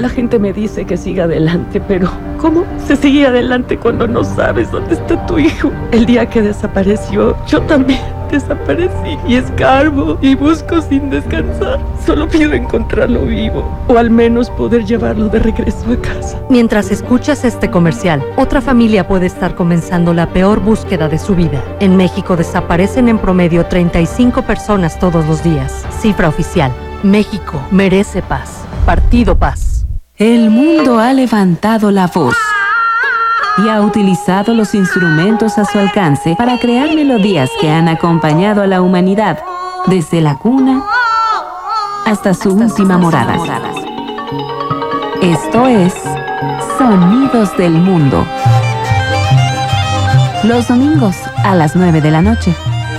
gente me dice que siga adelante, pero ¿cómo se sigue adelante cuando no sabes dónde está tu hijo? El día que desapareció, yo también desaparecí y escarbo y busco sin descansar. Solo pido encontrarlo vivo o al menos poder llevarlo de regreso a casa. Mientras escuchas este comercial, otra familia puede estar comenzando la peor búsqueda de su vida. En México desaparecen en promedio 35 personas todos los días. Cifra oficial. México merece paz. Partido Paz. El mundo ha levantado la voz y ha utilizado los instrumentos a su alcance para crear melodías que han acompañado a la humanidad desde la cuna hasta su última morada. Esto es Sonidos del Mundo. Los domingos a las 9 de la noche.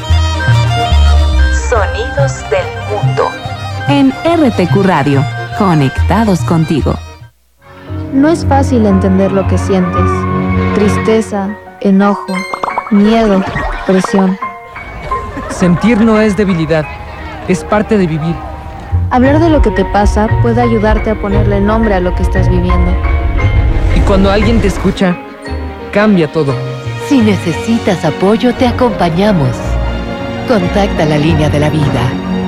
Sonidos del Mundo. En RTQ Radio, conectados contigo. No es fácil entender lo que sientes. Tristeza, enojo, miedo, presión. Sentir no es debilidad, es parte de vivir. Hablar de lo que te pasa puede ayudarte a ponerle nombre a lo que estás viviendo. Y cuando alguien te escucha, cambia todo. Si necesitas apoyo, te acompañamos. Contacta la línea de la vida.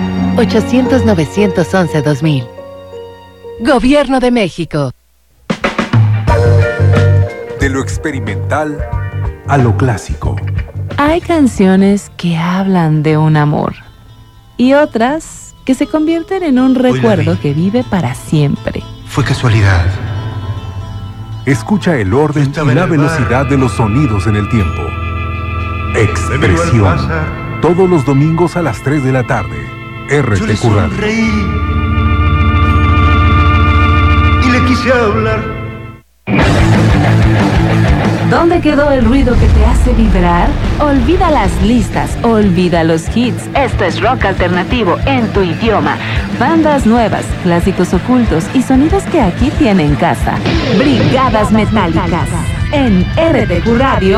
800-911-2000. Gobierno de México. De lo experimental a lo clásico. Hay canciones que hablan de un amor y otras que se convierten en un recuerdo que vive para siempre. Fue casualidad. Escucha el orden y la velocidad de los sonidos en el tiempo. Expresión. Todos los domingos a las 3 de la tarde. RTQ Radio. Y le quise hablar. ¿Dónde quedó el ruido que te hace vibrar? Olvida las listas, olvida los hits. Esto es rock alternativo en tu idioma. Bandas nuevas, clásicos ocultos y sonidos que aquí tienen casa. Brigadas Metálicas en RTQ Radio.